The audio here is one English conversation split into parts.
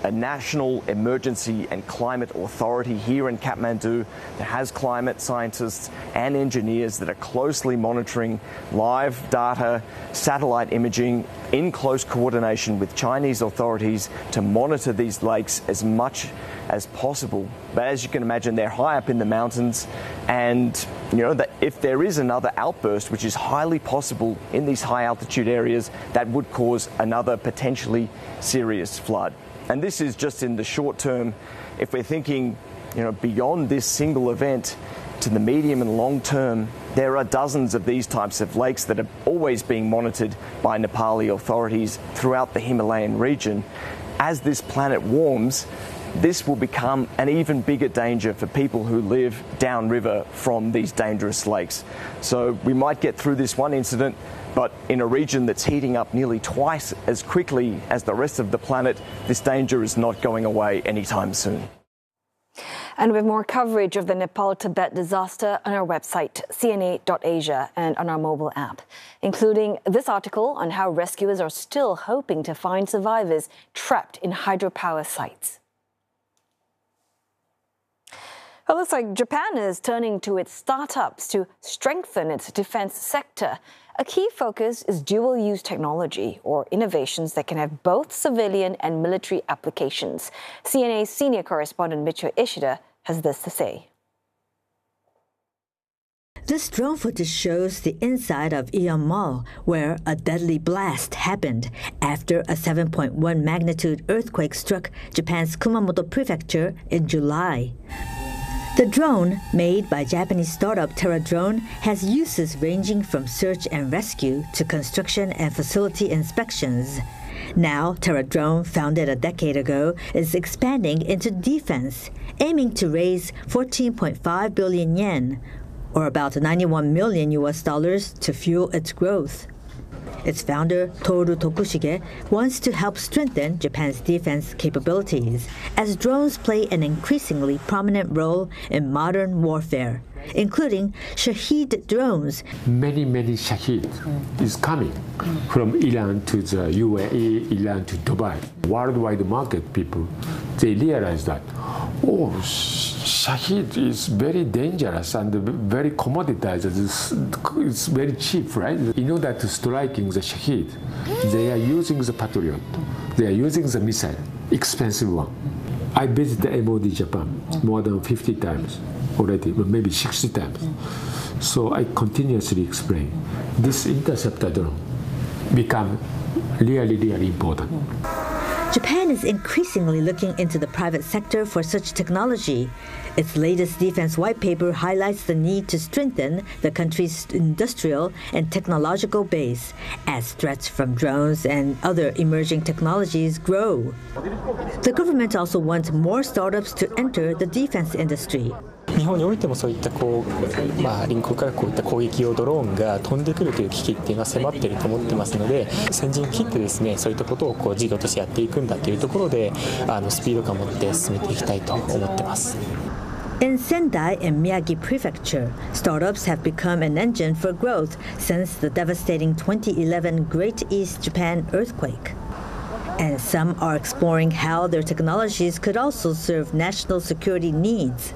a national emergency and climate authority here in Kathmandu that has climate scientists and engineers that are closely monitoring live data, satellite imaging in close coordination with Chinese authorities to monitor these lakes as much as possible. But as you can imagine, they're high up in the mountains, and that if there is another outburst, which is highly possible in these high altitude areas, that would cause another potentially serious flood. And this is just in the short term. If we're thinking beyond this single event to the medium and long term, there are dozens of these types of lakes that are always being monitored by Nepali authorities throughout the Himalayan region. As this planet warms, this will become an even bigger danger for people who live downriver from these dangerous lakes. So we might get through this one incident, but in a region that's heating up nearly twice as quickly as the rest of the planet, this danger is not going away anytime soon. And with more coverage of the Nepal-Tibet disaster on our website, cna.asia, and on our mobile app, including this article on how rescuers are still hoping to find survivors trapped in hydropower sites. Well, it looks like Japan is turning to its startups to strengthen its defense sector. A key focus is dual-use technology, or innovations that can have both civilian and military applications. CNA's senior correspondent Michio Ishida has this to say. This drone footage shows the inside of Aeon Mall, where a deadly blast happened after a 7.1 magnitude earthquake struck Japan's Kumamoto prefecture in July. The drone, made by Japanese startup TerraDrone, has uses ranging from search and rescue to construction and facility inspections. Now, TerraDrone, founded a decade ago, is expanding into defense, aiming to raise 14.5 billion yen, or about 91 million US dollars, to fuel its growth. Its founder, Toru Tokushige, wants to help strengthen Japan's defense capabilities, as drones play an increasingly prominent role in modern warfare, including Shahed drones. Many Shahed is coming from Iran to the UAE, Iran to Dubai. Worldwide market people, they realize that, Shahed is very dangerous and very commoditized. It's very cheap, right? In order to striking the Shahed, they are using the Patriot. They are using the missile, expensive one. I visited MOD Japan more than 50 times already, maybe 60 times. So I continuously explain. This interceptor drone become really important. Japan is increasingly looking into the private sector for such technology. Its latest defense white paper highlights the need to strengthen the country's industrial and technological base as threats from drones and other emerging technologies grow. The government also wants more startups to enter the defense industry. 日本においてもそういった隣国からこういった攻撃用ドローンが飛んでくるという危機っていうのは迫っていると思ってますので、先陣切ってですね、そういったことを事業としてやっていくんだというところで、スピード感を持って進めていきたいと思ってます。 In Sendai and Miyagi Prefecture, startups have become an engine for growth since the devastating 2011 Great East Japan earthquake. And some are exploring how their technologies could also serve national security needs.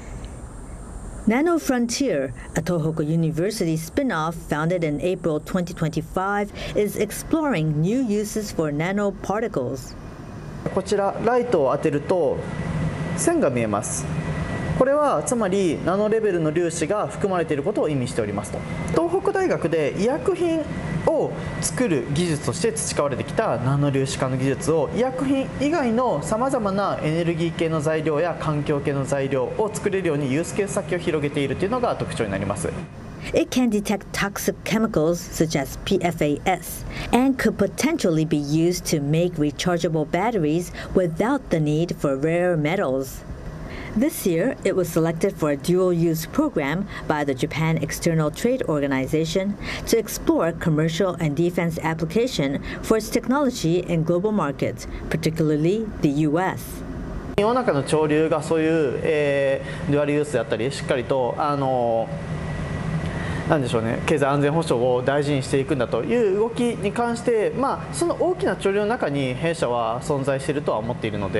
Nano Frontier, a Tohoku University spin-off founded in April 2025, is exploring new uses for nanoparticles. こちらライトを当てると線が見えます。これはつまりナノレベルの粒子が含まれていることを意味しておりますと。東北大学で医薬品を作る技術として培われてきたナノ粒子化の技術を医薬品以外のさまざまなエネルギー系の材料や環境系の材料を作れるようにユースケース先を広げているというのが特徴になります。 It can detect toxic chemicals such as PFAS and could potentially be used to make rechargeable batteries without the need for rare metals. This year, it was selected for a dual-use program by the Japan External Trade Organization to explore commercial and defense application for its technology in global markets, particularly the U.S. 世の中の潮流がそういう、デュアルユースであったりしっかりとなんでしょうね、経済安全保障を大事にしていくんだという動きに関して、その大きな潮流の中に弊社は存在しているとは思っているので。